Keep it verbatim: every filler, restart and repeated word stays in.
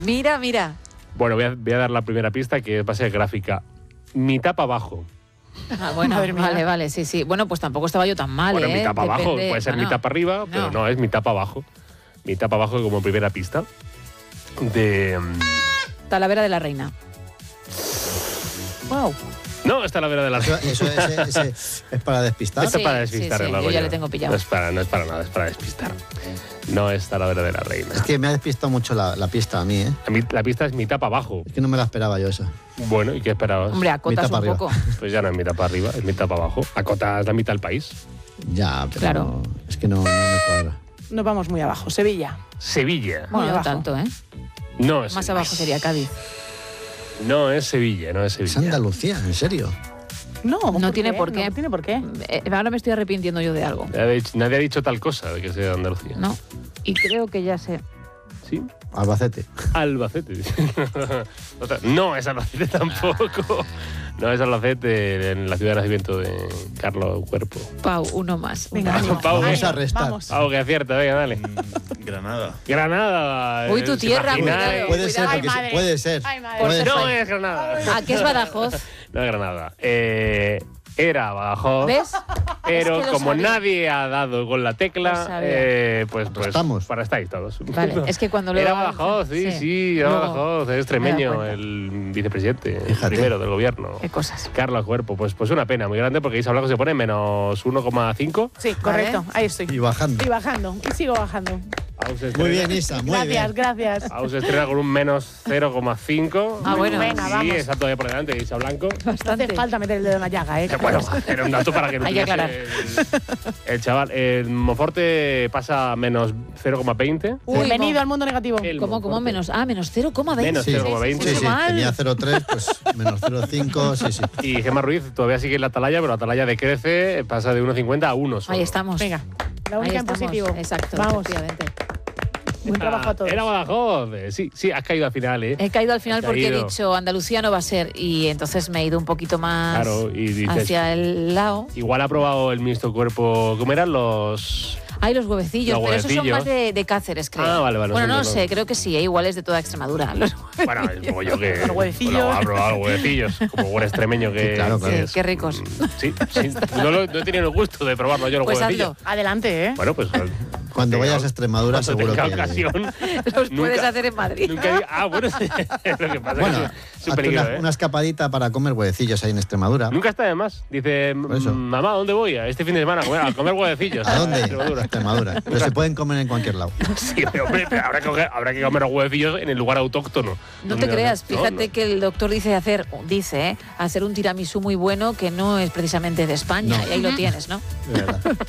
Mira, mira. Bueno, voy a, voy a dar la primera pista, que va a ser gráfica. Mitad para abajo. Ah, bueno, vale, vale, sí, sí. Bueno, pues tampoco estaba yo tan mal, Bueno, ¿eh? mitad para abajo, Depende- puede ser bueno, mitad para arriba, pero no. no, es mitad para abajo. Mitad para abajo como primera pista. De... Talavera de la Reina. Wow. No, es Talavera de la Eso, eso ese- ese es para despistar. Esto Sí, es para despistar, sí, sí, lo hago yo ya le tengo pillado. No es, para, no es para nada, es para despistar. No es Talavera de la Reina. Es que me ha despistado mucho la, la pista a mí, ¿eh? A mí la pista es mitad para abajo. Es que no me la esperaba yo esa. Bueno, ¿y qué esperabas? Hombre, acotas Mitad un para poco. arriba. Pues ya no es mitad para arriba, es mitad para abajo. Acotas la mitad del país. Ya, pero Claro. es que no, no me cuadra. Nos vamos muy abajo. Sevilla. Sevilla. Bueno, no abajo. tanto, ¿eh? No es Más Sevilla. abajo sería Cádiz. No es Sevilla, no es Es Sevilla. Andalucía, ¿en serio? No, No tiene por qué. No tiene por qué. Eh, ahora me estoy arrepintiendo yo de algo. Nadie ha dicho, nadie ha dicho tal cosa de que sea de Andalucía. No. Y creo que ya sé. ¿Sí? Albacete. Albacete. Otra- no es Albacete tampoco. No es Albacete, en la ciudad de nacimiento de Carlos Cuerpo. Pau, uno más. Venga, ánimo. Pau, Vamos venga. a restar. Vamos. Algo que acierta, venga, dale. Granada. Granada. Uy, tu ¿os tierra, imagináis? cuidado. Puede ser, Ay, porque sí, madre. puede ser. Ay, madre. Puede No ser. es Granada. ¿A qué es Badajoz? No es Granada. Eh, era Badajoz. ¿Ves? Pero Es que lo como sabía. nadie ha dado con la Lo tecla, sabía. eh, pues, pues Estamos. para estáis todos. Vale, es que cuando lo... Era Badajoz, sí, sí, era Luego, Badajoz, es me he extremeño, dado cuenta. el vicepresidente, el Fíjate. primero del gobierno. Qué cosas. Carlos Cuerpo, pues, pues una pena muy grande porque Isa Blanco se pone menos uno coma cinco. Sí, correcto. Ahí estoy. Y bajando. Y bajando. Y sigo bajando. Muy bien, Isa, muy Gracias, bien. gracias. Aus estrena con un menos cero coma cinco. Ah, bueno. Venga, Sí, vamos. está todavía por delante, Isa Blanco. No Bastante. hace falta meter el dedo en la llaga, ¿eh? Eh, Bueno, era un dato para que no Hay que tuviese aclarar. el, el chaval. El Monforte pasa a menos cero coma veinte. Uy, Bienvenido mo- al mundo negativo. El ¿Cómo, cómo Monforte. menos? Ah, menos cero coma veinte. Menos Sí, cero coma veinte. Sí, Mucho sí, mal. tenía cero coma tres, pues menos cero coma cinco, sí, sí. Y Gemma Ruiz todavía sigue en la atalaya, pero la atalaya decrece, pasa de uno coma cincuenta a uno solo. Ahí estamos. Venga, la Ahí única en estamos. positivo. Exacto, Vamos. efectivamente. Buen trabajo a todos. Era Badajoz. eh, Sí, sí, has caído al final, ¿eh? He caído al final Has porque he caído. dicho Andalucía no va a ser y entonces me he ido un poquito más Claro, y dices, hacia el lado. igual ha probado el ministro Cuerpo, ¿cómo eran los...? Hay los huevecillos, Los pero esos son huevecillos. más de, de Cáceres, creo. Ah, vale, vale, Bueno, son no de- sé, creo que sí, ¿eh? Igual es de toda Extremadura. Los Bueno, como yo que... Los huevecillos. Bueno, ha probado los huevecillos, como buen extremeño que, Sí, claro, que claro. es. Qué ricos. Mm, Sí, sí. No, lo- no he tenido el gusto de probarlo yo los Pues huevecillos. hazlo. Adelante, ¿eh? Bueno, pues... Cuando tenga- vayas a Extremadura, cuando seguro tenga que... ocasión. Los Nunca- puedes hacer en Madrid. Nunca he- Ah, bueno, sí. Lo que pasa Bueno, es que es un hazte peligro, una, ¿eh? una escapadita para comer huevecillos ahí en Extremadura. Nunca está de más. Dice, Por eso. mamá, ¿a dónde voy? Este fin de semana a comer, a comer huevecillos. ¿A dónde? Extremadura. Extremadura. Pero se pueden comer en cualquier lado. Sí, pero, hombre, pero habrá, que, coger- habrá que comer los huevecillos en el lugar autóctono. No Donde- te creas, no, fíjate no. que el doctor dice hacer, dice, ¿eh? hacer un tiramisú muy bueno que no es precisamente de España. No. Y ahí lo tienes, ¿no? De verdad.